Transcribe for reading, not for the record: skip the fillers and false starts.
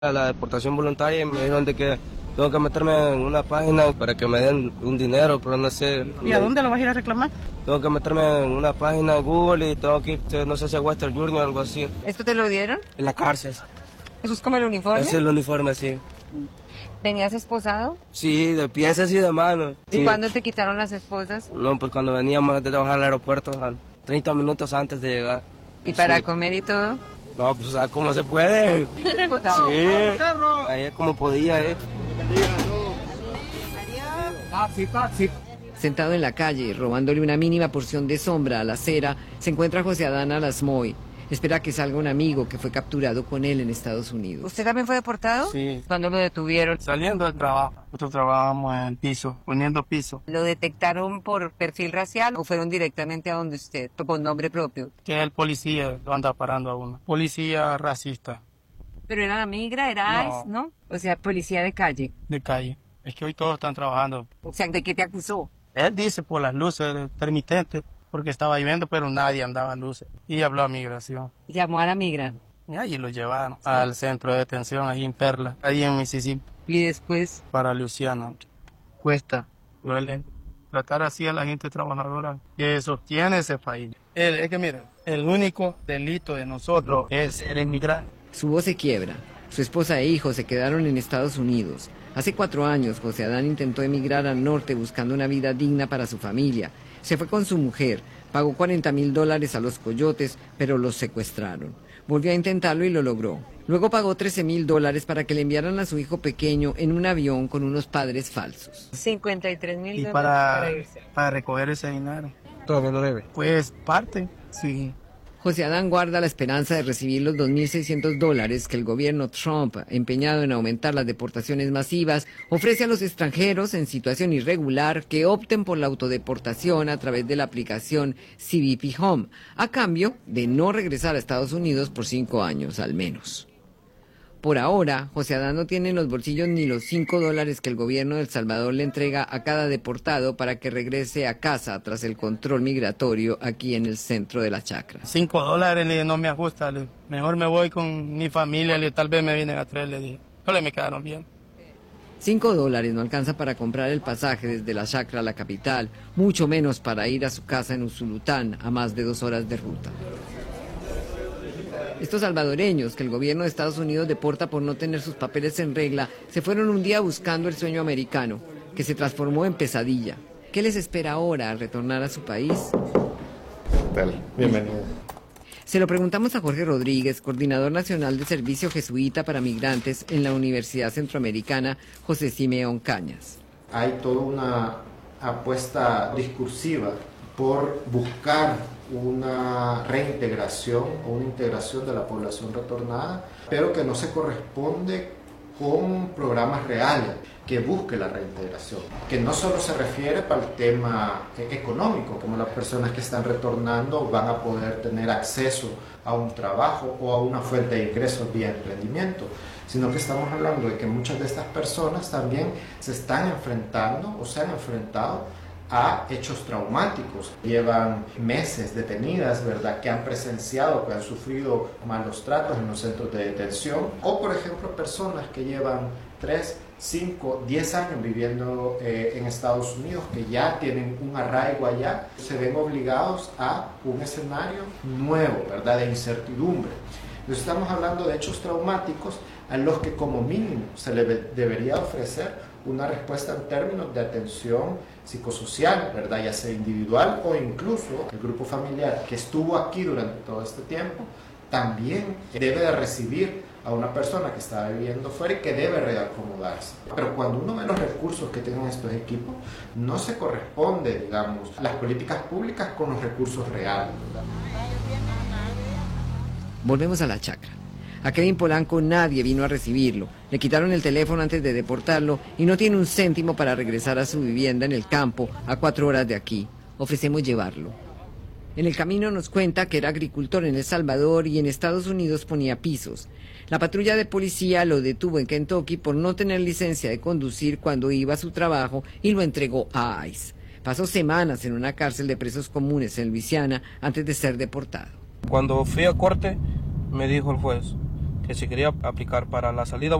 A la deportación voluntaria y me dijeron de que tengo que meterme en una página para que me den un dinero, pero no sé. ¿Y a dónde lo vas a ir a reclamar? Tengo que meterme en una página de Google y tengo que ir, no sé si a Western Union o algo así. ¿Esto te lo dieron? En la cárcel. ¿Eso es como el uniforme? Ese es el uniforme, sí. ¿Venías esposado? Sí, de piezas y de manos. ¿Y Sí. cuándo te quitaron las esposas? No, pues cuando veníamos de trabajar al aeropuerto, 30 minutos antes de llegar. ¿Y para Sí. comer y todo? No, pues o sea, ¿cómo se puede? Sí, ahí es como podía, Sentado en la calle, robándole una mínima porción de sombra a la acera, se encuentra José Adán Alasmoy. Espera que salga un amigo que fue capturado con él en Estados Unidos. ¿Usted también fue deportado? Sí. ¿Cuándo lo detuvieron? Saliendo del trabajo, nosotros trabajamos en el piso, poniendo piso. ¿Lo detectaron por perfil racial o fueron directamente a donde usted, con nombre propio? Que el policía lo anda parando a uno. Policía racista, Pero era la migra, era No. ICE, ¿no? O sea, policía de calle. de calle. Es que hoy todos están trabajando. O sea, ¿de qué te acusó? Él dice por las luces intermitentes, porque estaba lloviendo, pero nadie andaba en luces. Y habló a migración. Llamó a la migra. Y allí lo llevaron al centro de detención, ahí en Perla, ahí en Mississippi, Y después, para Luciano. Cuesta, duele. Tratar así a la gente trabajadora que sostiene ese país. Es que mira, el único delito de nosotros es ser inmigrante. su voz se quiebra. Su esposa e hijos se quedaron en Estados Unidos. Hace 4 años, José Adán intentó emigrar al norte buscando una vida digna para su familia. Se fue con su mujer, pagó $40,000 a los coyotes, pero los secuestraron. Volvió a intentarlo y lo logró. Luego pagó $13,000 para que le enviaran a su hijo pequeño en un avión con unos padres falsos. $53,000 Y para recoger ese dinero. Todo me lo debe. Pues parte, sí. José Adán guarda la esperanza de recibir los $2,600 que el gobierno Trump, empeñado en aumentar las deportaciones masivas, ofrece a los extranjeros en situación irregular que opten por la autodeportación a través de la aplicación CBP Home, a cambio de no regresar a Estados Unidos por 5 años al menos. Por ahora, José Adán no tiene en los bolsillos ni los $5 que el gobierno de El Salvador le entrega a cada deportado para que regrese a casa tras el control migratorio aquí en el centro de la chacra. $5 no me ajusta, mejor me voy con mi familia, tal vez me vienen a traer, le dije. No me quedaron bien. $5 no alcanza para comprar el pasaje desde la chacra a la capital, mucho menos para ir a su casa en Usulután, a más de 2 horas de ruta. Estos salvadoreños que el gobierno de Estados Unidos deporta por no tener sus papeles en regla, se fueron un día buscando el sueño americano, que se transformó en pesadilla. ¿Qué les espera ahora al retornar a su país? Dale, bienvenido. Se lo preguntamos a Jorge Rodríguez, coordinador nacional de Servicio Jesuita para Migrantes en la Universidad Centroamericana José Simeón Cañas. Hay toda una apuesta discursiva por buscar una reintegración o una integración de la población retornada, pero que no se corresponde con programas reales que busque la reintegración, que no solo se refiere para el tema económico, como las personas que están retornando van a poder tener acceso a un trabajo o a una fuente de ingresos vía emprendimiento, sino que estamos hablando de que muchas de estas personas también se están enfrentando o se han enfrentado a hechos traumáticos. Llevan meses detenidas, ¿verdad?, que han presenciado, que han sufrido malos tratos en los centros de detención, o por ejemplo personas que llevan 3, 5, 10 años viviendo en Estados Unidos, que ya tienen un arraigo allá, se ven obligados a un escenario nuevo, ¿verdad?, de incertidumbre. Entonces estamos hablando de hechos traumáticos a los que como mínimo se le debería ofrecer una respuesta en términos de atención psicosocial, ¿verdad?, ya sea individual o incluso el grupo familiar que estuvo aquí durante todo este tiempo también debe de recibir a una persona que está viviendo fuera y que debe reacomodarse. Pero cuando uno ve los recursos que tienen estos equipos, no se corresponde, digamos, las políticas públicas con los recursos reales, ¿verdad? Volvemos a la chacra. A Kevin Polanco nadie vino a recibirlo. Le quitaron el teléfono antes de deportarlo y no tiene un céntimo para regresar a su vivienda en el campo a 4 horas de aquí. Ofrecemos llevarlo. En el camino nos cuenta que era agricultor en El Salvador y en Estados Unidos ponía pisos. La patrulla de policía lo detuvo en Kentucky por no tener licencia de conducir cuando iba a su trabajo y lo entregó a ICE. Pasó semanas en una cárcel de presos comunes en Luisiana antes de ser deportado. Cuando fui a corte, me dijo el juez, que se quería aplicar para la salida